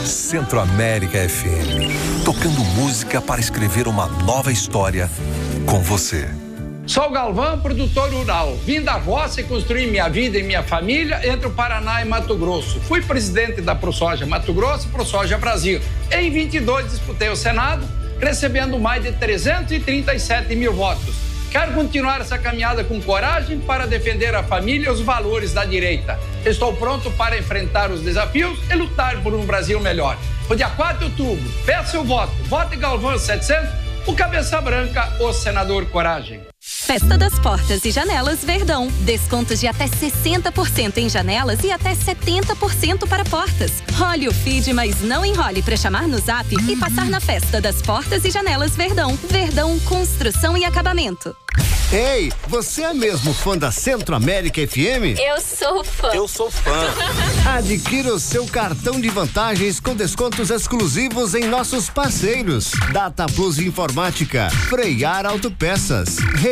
Centro-América FM, tocando música para escrever uma nova história com você. Sou Galvão, produtor rural. Vim da roça e construí minha vida e minha família entre o Paraná e Mato Grosso. Fui presidente da ProSoja Mato Grosso e ProSoja Brasil. Em 22 disputei o Senado, recebendo mais de 337 mil votos. Quero continuar essa caminhada com coragem para defender a família e os valores da direita. Estou pronto para enfrentar os desafios e lutar por um Brasil melhor. No dia 4 de outubro, peça seu voto. Vote Galvão 700, o Cabeça Branca, o senador Coragem. Festa das Portas e Janelas Verdão. Descontos de até 60% em janelas e até 70% para portas. Role o feed, mas não enrole para chamar no Zap e passar na Festa das Portas e Janelas Verdão. Verdão, construção e acabamento. Ei, você é mesmo fã da Centro-América FM? Eu sou fã. Eu sou fã. Adquira o seu cartão de vantagens com descontos exclusivos em nossos parceiros. Data Plus Informática, Freiar Autopeças,